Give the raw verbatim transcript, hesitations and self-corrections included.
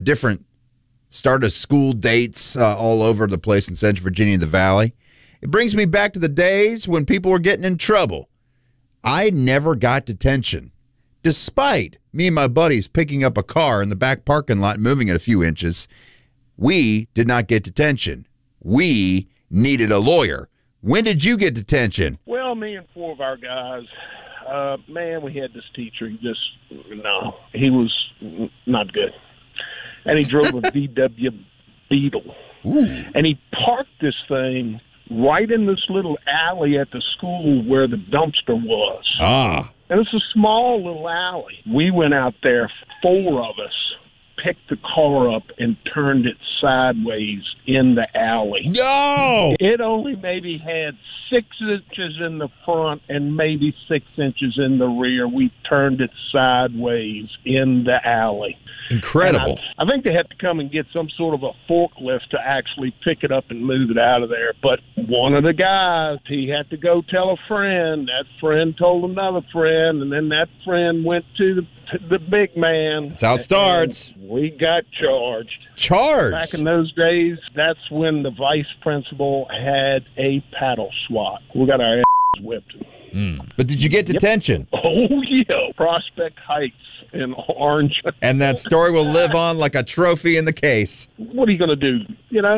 different start of school dates uh, all over the place in Central Virginia and the Valley. It brings me back to the days when people were getting in trouble. I never got detention, despite me and my buddies picking up a car in the back parking lot and moving it a few inches. We did not get detention. We needed a lawyer. When did you get detention? Well, me and four of our guys, uh, man, we had this teacher. He just, no, he was not good. And he drove a V W Beetle. Ooh. And he parked this thing right in this little alley at the school where the dumpster was. Ah. And it's a small little alley. We went out there, four of us, picked the car up and turned it sideways in the alley. No! It only maybe had six inches in the front and maybe six inches in the rear. We turned it sideways in the alley. Incredible. I, I think they had to come and get some sort of a forklift to actually pick it up and move it out of there. But one of the guys, he had to go tell a friend. That friend told another friend, and then that friend went to the, to the big man. That's how it starts. We got charged. Charged? Back in those days, that's when the vice principal had a paddle swat. We got our ass whipped. Mm. But did you get detention? Yep. Oh, yeah. Prospect Heights in Orange. And that story will live on like a trophy in the case. What are you going to do? You know?